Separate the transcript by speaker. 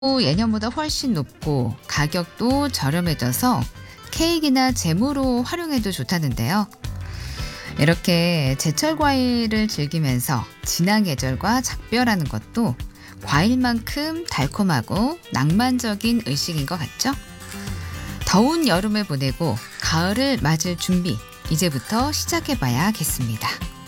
Speaker 1: 예년보다 훨씬 높고 가격도 저렴해져서 케이크나 잼으로 활용해도 좋다는데요. 이렇게 제철 과일을 즐기면서 지난 계절과 작별하는 것도 과일만큼 달콤하고 낭만적인 의식인 것 같죠? 더운 여름을 보내고 가을을 맞을 준비, 이제부터 시작해봐야겠습니다.